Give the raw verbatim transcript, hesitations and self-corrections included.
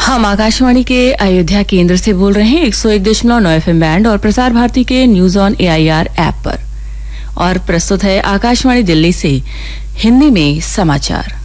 हम आकाशवाणी के अयोध्या केंद्र से बोल रहे हैं एक सौ एक दशमलव नौ एफ एम बैंड और प्रसार भारती के news on A I R app पर। और प्रस्तुत है आकाशवाणी दिल्ली से हिंदी में समाचार।